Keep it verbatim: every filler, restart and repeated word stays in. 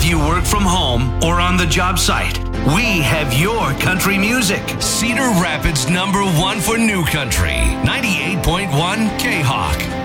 you work from home or on the job site, we have your country music. Cedar Rapids number one for new country, ninety-eight point one K-Hawk.